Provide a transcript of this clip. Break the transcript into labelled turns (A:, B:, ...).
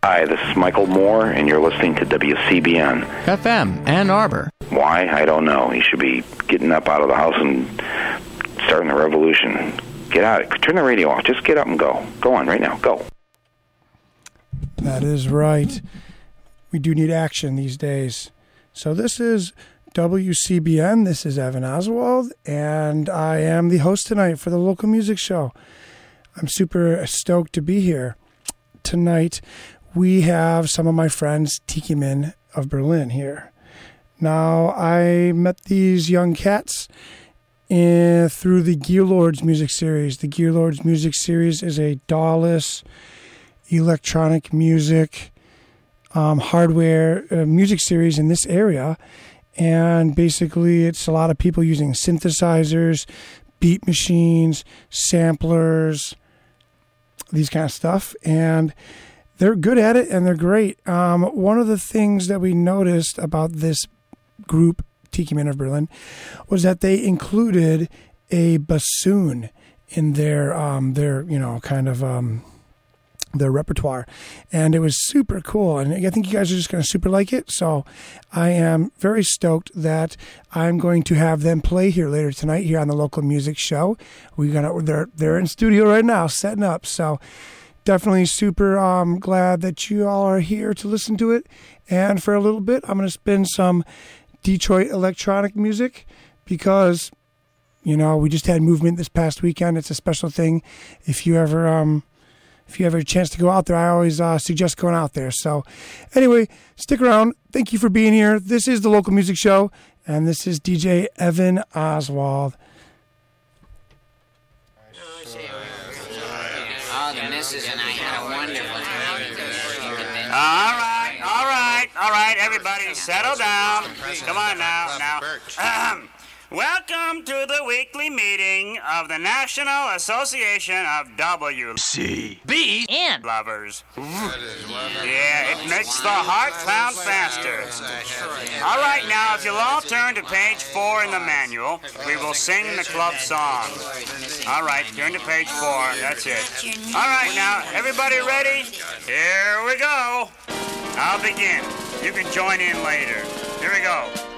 A: Hi, this is Michael Moore, and you're listening to WCBN.
B: FM, Ann Arbor.
A: Why? I don't know. He should be getting up out of the house and starting the revolution. Get out. Turn the radio off. Just get up and go. Go on right now. Go.
C: That is right. We do need action these days. So this is WCBN. This is Evan Oswald, and I am the host tonight for the local music show. I'm super stoked to be here. Tonight, we have some of my friends, Tiki Men of Berlin, here. Now, I met these young cats through the Gearlords music series. The Gearlords music series is a DAW-less electronic music hardware music series in this area. And basically, it's a lot of people using synthesizers, beat machines, samplers, these kind of stuff. And they're good at it, and they're great. One of the things that we noticed about this group, Tiki Men of Berlin, was that they included a bassoon in their their repertoire, and it was super cool, and I think you guys are just going to super like it. So I am very stoked that I'm going to have them play here later tonight here on the local music show. They're in studio right now setting up, so definitely super glad that you all are here to listen to it. And for a little bit, I'm going to spin some Detroit electronic music because we just had Movement this past weekend. It's a special thing. If you ever a chance to go out there, I always suggest going out there. So anyway, stick around. Thank you for being here. This is the local music show, and this is DJ Evan Oswald.
D: Oh, the missus and I had a wonderful time.
E: All right, everybody settle down. Come on now. Welcome to the weekly meeting of the National Association of WCB
D: And
E: Lovers. Yeah, it makes the heart pound faster. All right, now, if you'll all turn to page 4 in the manual, we will sing the club song. All right, turn to page 4. That's it. All right, now, everybody ready? Here we go. I'll begin. You can join in later. Here we go.